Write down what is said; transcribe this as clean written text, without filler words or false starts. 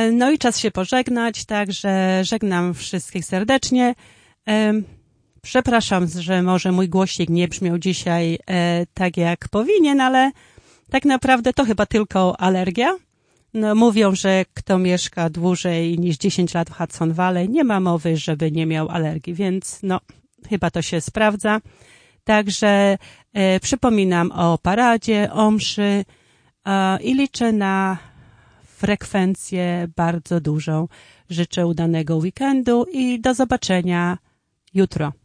No i czas się pożegnać, także żegnam wszystkich serdecznie. Przepraszam, że może mój głośnik nie brzmiał dzisiaj tak jak powinien, ale tak naprawdę to chyba tylko alergia. No, mówią, że kto mieszka dłużej niż 10 lat w Hudson Valley, nie ma mowy, żeby nie miał alergii, więc no, chyba to się sprawdza. Także przypominam o paradzie, o mszy i liczę na frekwencję bardzo dużą. Życzę udanego weekendu i do zobaczenia jutro.